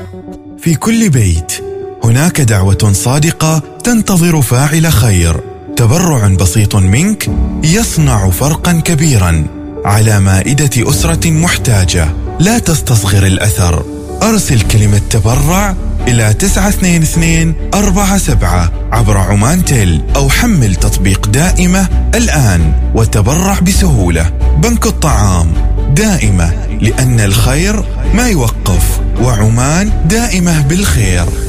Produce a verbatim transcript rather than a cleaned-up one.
في كل بيت هناك دعوة صادقة تنتظر فاعل خير. تبرع بسيط منك يصنع فرقا كبيرا على مائدة أسرة محتاجة. لا تستصغر الأثر. أرسل كلمة تبرع إلى تسعة اثنين اثنين أربعة سبعة عبر عمان تيل، أو حمل تطبيق دائمة الآن وتبرع بسهولة. بنك الطعام، دائمة، لأن الخير ما يوقف، وعمان دائمة بالخير.